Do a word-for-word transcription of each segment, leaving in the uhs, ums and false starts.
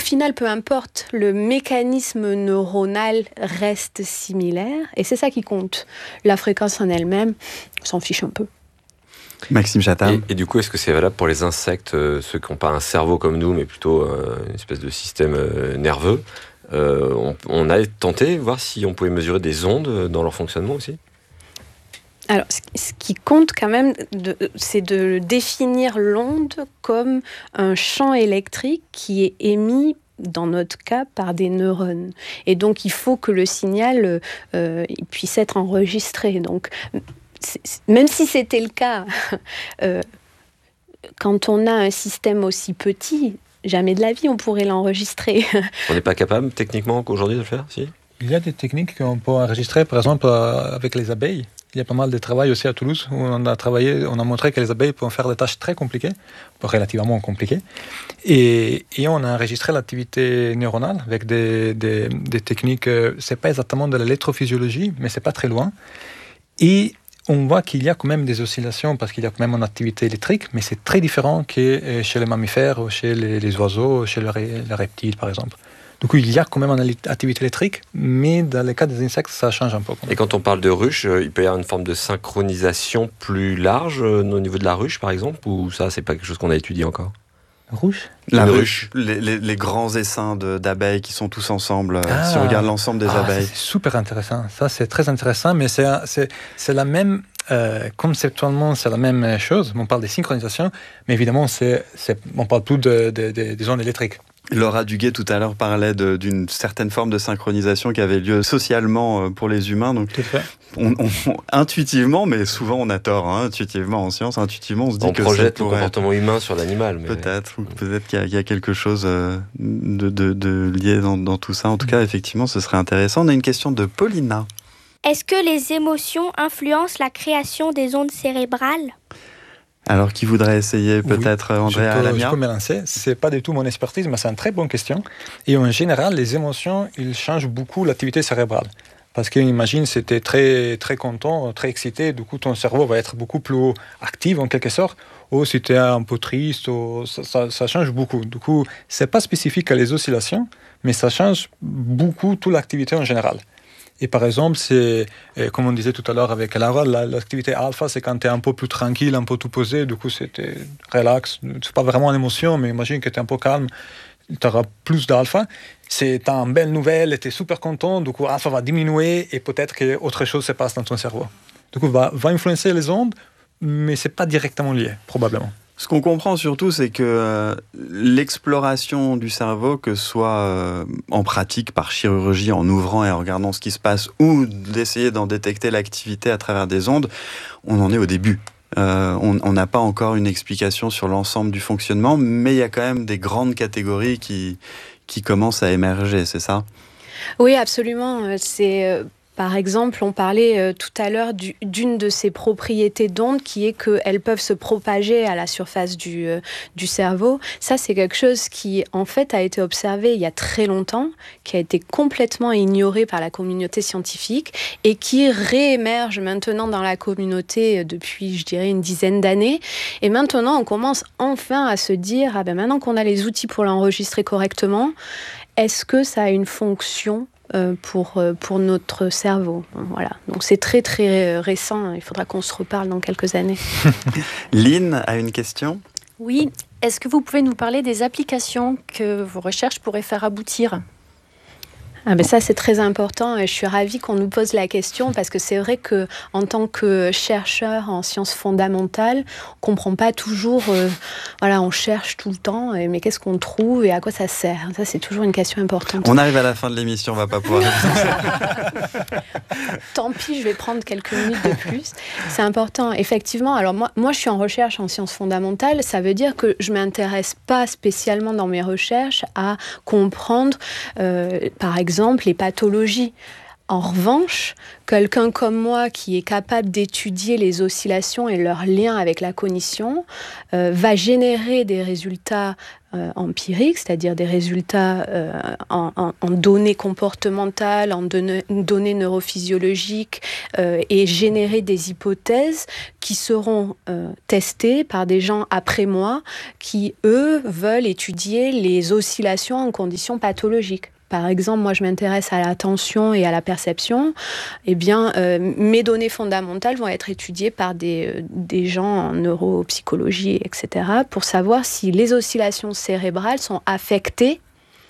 final, peu importe, le mécanisme neuronal reste similaire et c'est ça qui compte. La fréquence en elle-même, on s'en fiche un peu. Maxime Chatham. Et, et du coup, est-ce que c'est valable pour les insectes, euh, ceux qui n'ont pas un cerveau comme nous, mais plutôt euh, une espèce de système euh, nerveux euh, on, on a tenté, voir si on pouvait mesurer des ondes dans leur fonctionnement aussi ? Alors, ce qui compte quand même, de, c'est de définir l'onde comme un champ électrique qui est émis, dans notre cas, par des neurones. Et donc, il faut que le signal euh, il puisse être enregistré. Donc, c'est, même si c'était le cas, euh, quand on a un système aussi petit, jamais de la vie on pourrait l'enregistrer. On n'est pas capable, techniquement, aujourd'hui, de le faire, si ? Il y a des techniques qu'on peut enregistrer, par exemple, avec les abeilles. Il y a pas mal de travail aussi à Toulouse où on a travaillé, on a montré que les abeilles peuvent faire des tâches très compliquées, relativement compliquées, et, et on a enregistré l'activité neuronale avec des, des, des techniques, c'est pas exactement de l'électrophysiologie, mais c'est pas très loin, et on voit qu'il y a quand même des oscillations parce qu'il y a quand même une activité électrique, mais c'est très différent que chez les mammifères ou chez les, les oiseaux, chez les, les reptiles par exemple. Du coup, il y a quand même une activité électrique, mais dans le cas des insectes, ça change un peu. Et quand on parle de ruche, il peut y avoir une forme de synchronisation plus large au niveau de la ruche, par exemple, ou ça, c'est pas quelque chose qu'on a étudié encore ? Ruche ? La Une ruche, ruche. Les, les, les grands essaims de, d'abeilles qui sont tous ensemble, ah, si on regarde l'ensemble des ah, abeilles. C'est super intéressant, ça c'est très intéressant, mais c'est, c'est, c'est la même, euh, conceptuellement c'est la même chose, on parle de synchronisation, mais évidemment c'est, c'est, on parle plus de, de, de, des ondes électriques. Laura Duguay tout à l'heure parlait de, d'une certaine forme de synchronisation qui avait lieu socialement pour les humains. Donc, tout à fait. On, on, intuitivement, mais souvent on a tort, hein, intuitivement en science, intuitivement on se dit on que projette le comportement être... humain sur l'animal. Mais... Peut-être, ou peut-être qu'il y a, il y a quelque chose de, de, de lié dans, dans tout ça. En tout cas, effectivement, ce serait intéressant. On a une question de Paulina. Est-ce que les émotions influencent la création des ondes cérébrales ? Alors, qui voudrait essayer peut-être, oui, Andrea je peux, Lamia ? Je peux me lancer. Ce n'est pas du tout mon expertise, mais c'est une très bonne question. Et en général, les émotions, ils changent beaucoup l'activité cérébrale. Parce qu'imagine, c'était très, très content, très excité, du coup, ton cerveau va être beaucoup plus actif, en quelque sorte. Ou si tu es un peu triste, ou ça, ça, ça change beaucoup. Du coup, ce n'est pas spécifique à les oscillations, mais ça change beaucoup toute l'activité en général. Et par exemple, c'est, comme on disait tout à l'heure avec Laura, l'activité alpha, c'est quand tu es un peu plus tranquille, un peu tout posé, du coup, c'était relax. C'est pas vraiment une émotion, mais imagine que tu es un peu calme, tu auras plus d'alpha. C'est t'as une belle nouvelle, tu es super content, du coup, alpha va diminuer et peut-être qu'autre chose se passe dans ton cerveau. Du coup, va, va influencer les ondes, mais c'est pas directement lié, probablement. Ce qu'on comprend surtout, c'est que euh, l'exploration du cerveau, que ce soit euh, en pratique par chirurgie, en ouvrant et en regardant ce qui se passe, ou d'essayer d'en détecter l'activité à travers des ondes, on en est au début. Euh, on n'a pas encore une explication sur l'ensemble du fonctionnement, mais il y a quand même des grandes catégories qui, qui commencent à émerger, c'est ça ? Oui, absolument. C'est... Euh... Par exemple, on parlait euh, tout à l'heure du, d'une de ces propriétés d'ondes qui est qu'elles peuvent se propager à la surface du, euh, du cerveau. Ça, c'est quelque chose qui, en fait, a été observé il y a très longtemps, qui a été complètement ignoré par la communauté scientifique et qui réémerge maintenant dans la communauté depuis, je dirais, une dizaine d'années. Et maintenant, on commence enfin à se dire, ah ben maintenant qu'on a les outils pour l'enregistrer correctement, est-ce que ça a une fonction Euh, pour, euh, pour notre cerveau. Voilà. Donc c'est très très récent, il faudra qu'on se reparle dans quelques années. Lynn a une question ? Oui, est-ce que vous pouvez nous parler des applications que vos recherches pourraient faire aboutir ? Ah ben ça, c'est très important et je suis ravie qu'on nous pose la question parce que c'est vrai qu'en tant que chercheur en sciences fondamentales, on ne comprend pas toujours, euh, voilà, on cherche tout le temps, et, mais qu'est-ce qu'on trouve et à quoi ça sert ? Ça, c'est toujours une question importante. On arrive à la fin de l'émission, on ne va pas pouvoir... Tant pis, je vais prendre quelques minutes de plus. C'est important, effectivement. Alors moi, moi, je suis en recherche en sciences fondamentales, ça veut dire que je ne m'intéresse pas spécialement dans mes recherches à comprendre, euh, par exemple, exemple, les pathologies. En revanche, quelqu'un comme moi qui est capable d'étudier les oscillations et leur lien avec la cognition euh, va générer des résultats euh, empiriques, c'est-à-dire des résultats euh, en, en, en données comportementales, en données, données neurophysiologiques euh, et générer des hypothèses qui seront euh, testées par des gens après moi qui, eux, veulent étudier les oscillations en conditions pathologiques. Par exemple, moi, je m'intéresse à l'attention et à la perception. Eh bien, euh, mes données fondamentales vont être étudiées par des, euh, des gens en neuropsychologie, et cetera, pour savoir si les oscillations cérébrales sont affectées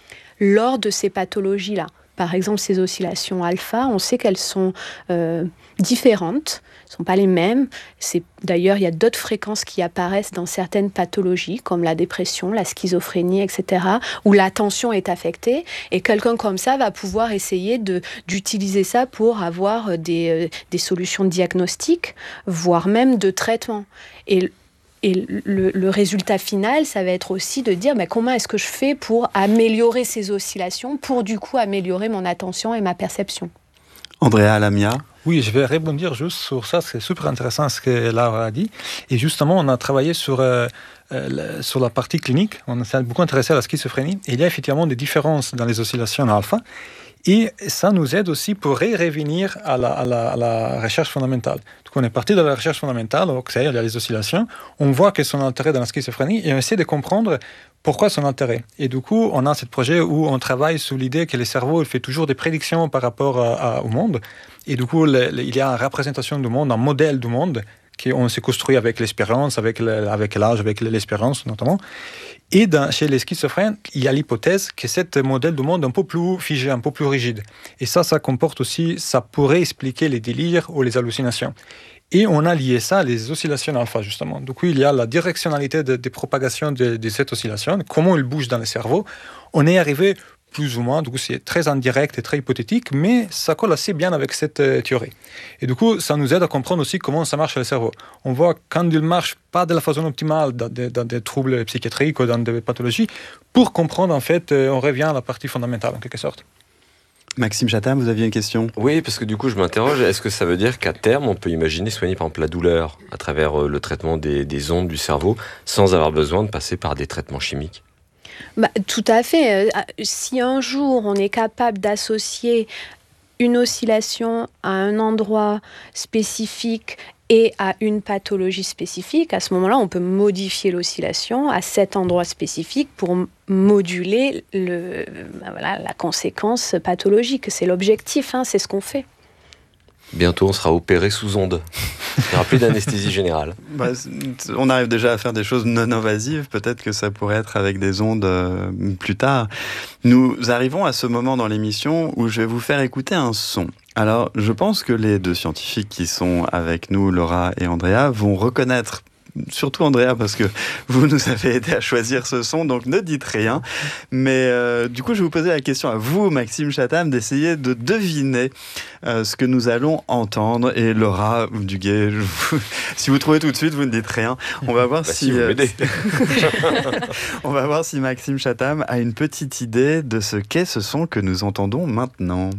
lors de ces pathologies-là. Par exemple, ces oscillations alpha, on sait qu'elles sont euh, différentes, ne sont pas les mêmes. C'est, d'ailleurs, il y a d'autres fréquences qui apparaissent dans certaines pathologies, comme la dépression, la schizophrénie, et cetera, où l'attention est affectée. Et quelqu'un comme ça va pouvoir essayer de, d'utiliser ça pour avoir des, des solutions de diagnostic, voire même de traitement. Et Et le, le résultat final, ça va être aussi de dire mais comment est-ce que je fais pour améliorer ces oscillations, pour du coup améliorer mon attention et ma perception. Andrea Lamia. Oui, je vais rebondir juste sur ça, c'est super intéressant ce que Laura a dit. Et justement, on a travaillé sur, euh, euh, sur la partie clinique, on s'est beaucoup intéressé à la schizophrénie, et il y a effectivement des différences dans les oscillations alpha. Et ça nous aide aussi pour revenir à la, à, la, à la recherche fondamentale. Donc on est parti de la recherche fondamentale, donc c'est-à-dire il y a les oscillations, on voit quels sont les intérêts dans la schizophrénie et on essaie de comprendre pourquoi son intérêt. Et du coup, on a ce projet où on travaille sous l'idée que le cerveau il fait toujours des prédictions par rapport à, à, au monde. Et du coup, le, le, il y a une représentation du monde, un modèle du monde qu'on s'est construit avec l'espérance, avec, le, avec l'âge, avec l'espérance notamment. Et dans, chez les schizophrènes, il y a l'hypothèse que ce modèle du monde est un peu plus figé, un peu plus rigide. Et ça, ça comporte aussi, ça pourrait expliquer les délires ou les hallucinations. Et on a lié ça à les oscillations alpha, justement. Du coup, il y a la directionnalité de, de propagation de, de cette oscillation, comment elle bouge dans le cerveau. On est arrivé plus ou moins, du coup c'est très indirect et très hypothétique, mais ça colle assez bien avec cette euh, théorie. Et du coup, ça nous aide à comprendre aussi comment ça marche le cerveau. On voit quand il ne marche pas de la façon optimale dans des, dans des troubles psychiatriques ou dans des pathologies, pour comprendre en fait, euh, on revient à la partie fondamentale en quelque sorte. Maxime Chatham, vous aviez une question ? Oui, parce que du coup je m'interroge, est-ce que ça veut dire qu'à terme on peut imaginer soigner par exemple la douleur à travers euh, le traitement des, des ondes du cerveau sans avoir besoin de passer par des traitements chimiques ? Bah, tout à fait. Si un jour on est capable d'associer une oscillation à un endroit spécifique et à une pathologie spécifique, à ce moment-là, on peut modifier l'oscillation à cet endroit spécifique pour moduler le, bah voilà, la conséquence pathologique. C'est l'objectif, hein, c'est ce qu'on fait. Bientôt, on sera opéré sous onde. Il n'y aura plus d'anesthésie générale. Bah, on arrive déjà à faire des choses non invasives. Peut-être que ça pourrait être avec des ondes euh, plus tard. Nous arrivons à ce moment dans l'émission où je vais vous faire écouter un son. Alors, je pense que les deux scientifiques qui sont avec nous, Laura et Andrea, vont reconnaître, surtout Andrea, parce que vous nous avez aidé à choisir ce son, donc ne dites rien. Mais euh, du coup, je vais vous poser la question à vous, Maxime Chatham, d'essayer de deviner euh, ce que nous allons entendre. Et Laura Duguay, vous, si vous trouvez tout de suite, vous ne dites rien. On va voir bah si, si vous m'aidez. On va voir si Maxime Chatham a une petite idée de ce qu'est ce son que nous entendons maintenant.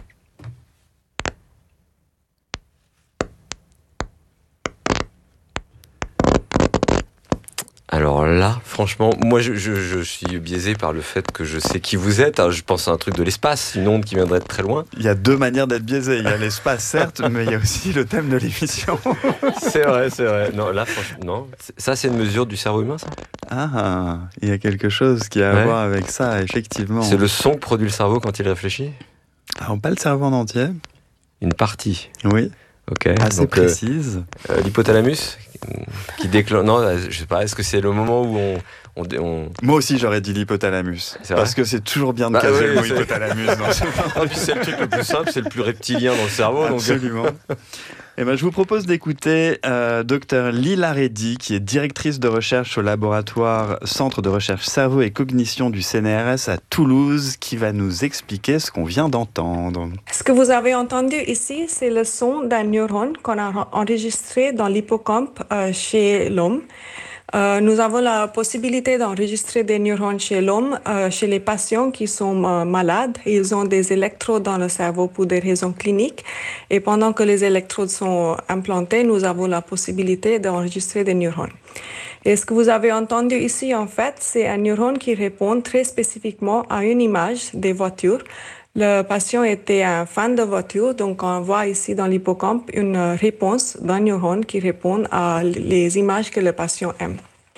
Alors là, franchement, moi je, je, je suis biaisé par le fait que je sais qui vous êtes. Alors, je pense à un truc de l'espace, une onde qui viendrait de très loin. Il y a deux manières d'être biaisé. Il y a l'espace, certes, mais il y a aussi le thème de l'émission. C'est vrai, c'est vrai. Non, là, franchement, non. Ça, c'est une mesure du cerveau humain, ça ? Ah, il y a quelque chose qui a à ouais. voir avec ça, effectivement. C'est le son que produit le cerveau quand il réfléchit ? Alors, pas le cerveau en entier. Une partie. Oui. Ok. Assez donc, précise. Euh, l'hypothalamus qui déclenche. Non, je sais pas. Est-ce que c'est le moment où on, on, on... Moi aussi, j'aurais dit l'hypothalamus. Parce que c'est toujours bien de bah, caser oui, le mot c'est... hypothalamus. Dans ce... c'est le truc le plus simple, c'est le plus reptilien dans le cerveau. Absolument. Donc... Eh ben, je vous propose d'écouter euh, Dr Lila Reddy, qui est directrice de recherche au laboratoire Centre de recherche cerveau et cognition du C N R S à Toulouse, qui va nous expliquer ce qu'on vient d'entendre. Ce que vous avez entendu ici, c'est le son d'un neurone qu'on a enregistré dans l'hippocampe euh, chez l'homme. Euh, nous avons la possibilité d'enregistrer des neurones chez l'homme, euh, chez les patients qui sont euh, malades. Ils ont des électrodes dans le cerveau pour des raisons cliniques. Et pendant que les électrodes sont implantées, nous avons la possibilité d'enregistrer des neurones. Et ce que vous avez entendu ici, en fait, c'est un neurone qui répond très spécifiquement à une image des voitures. Le patient était un fan de voitures, donc on voit ici dans l'hippocampe une réponse d'un neurone qui répond à les images que le patient aime.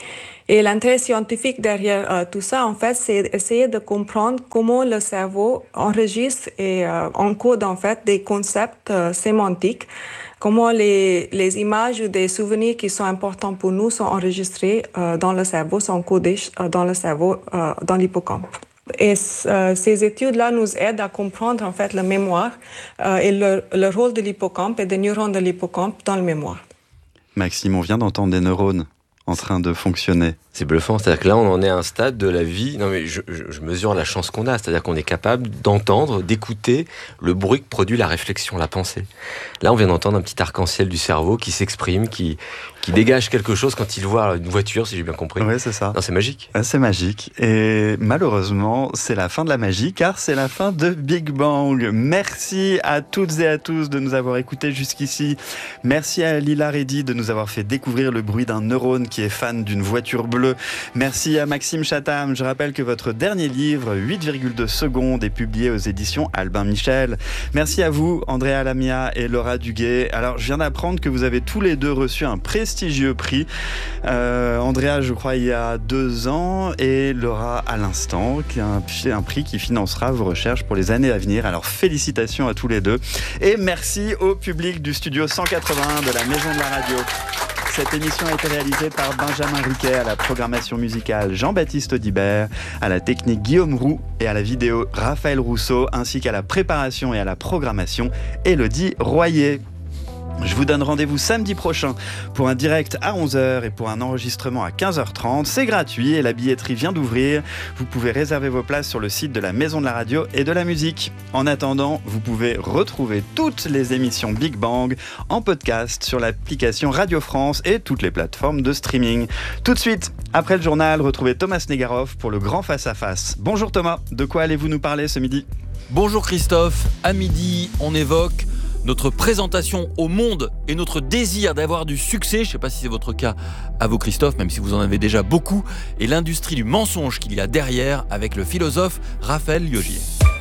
Et l'intérêt scientifique derrière euh, tout ça, en fait, c'est essayer de comprendre comment le cerveau enregistre et euh, encode en fait des concepts euh, sémantiques, comment les, les images ou des souvenirs qui sont importants pour nous sont enregistrés euh, dans le cerveau, sont codés euh, dans le cerveau, euh, dans l'hippocampe. Et euh, ces études-là nous aident à comprendre en fait la mémoire euh, et le, le rôle de l'hippocampe et des neurones de l'hippocampe dans la mémoire. Maxime, on vient d'entendre des neurones en train de fonctionner. C'est bluffant, c'est-à-dire que là on en est à un stade de la vie, non mais je, je, je mesure la chance qu'on a, c'est-à-dire qu'on est capable d'entendre, d'écouter le bruit que produit la réflexion, la pensée. Là on vient d'entendre un petit arc-en-ciel du cerveau qui s'exprime, qui, qui dégage quelque chose quand il voit une voiture, si j'ai bien compris. Oui, c'est ça. Non, c'est magique. Ah, c'est magique. Et malheureusement, c'est la fin de la magie, car c'est la fin de Big Bang. Merci à toutes et à tous de nous avoir écoutés jusqu'ici. Merci à Lila Reddy de nous avoir fait découvrir le bruit d'un neurone qui est fan d'une voiture bleue. Merci à Maxime Chatham. Je rappelle que votre dernier livre, huit virgule deux secondes, est publié aux éditions Albin Michel. Merci à vous, Andrea Lamia et Laura Duguay. Alors, je viens d'apprendre que vous avez tous les deux reçu un prestigieux prix. Euh, Andrea, je crois, il y a deux ans, et Laura à l'instant, qui est un, un prix qui financera vos recherches pour les années à venir. Alors, félicitations à tous les deux. Et merci au public du studio cent quatre-vingt-un de la Maison de la Radio. Cette émission a été réalisée par Benjamin Riquet, à la programmation musicale Jean-Baptiste Audibert, à la technique Guillaume Roux et à la vidéo Raphaël Rousseau, ainsi qu'à la préparation et à la programmation Élodie Royer. Je vous donne rendez-vous samedi prochain pour un direct à onze heures et pour un enregistrement à quinze heures trente. C'est gratuit et la billetterie vient d'ouvrir. Vous pouvez réserver vos places sur le site de la Maison de la Radio et de la Musique. En attendant, vous pouvez retrouver toutes les émissions Big Bang en podcast sur l'application Radio France et toutes les plateformes de streaming. Tout de suite, après le journal, retrouvez Thomas Negaroff pour le grand face-à-face. Bonjour Thomas, de quoi allez-vous nous parler ce midi ? Bonjour Christophe, à midi, on évoque notre présentation au monde et notre désir d'avoir du succès, je ne sais pas si c'est votre cas à vous Christophe, même si vous en avez déjà beaucoup, et l'industrie du mensonge qu'il y a derrière avec le philosophe Raphaël Liogier.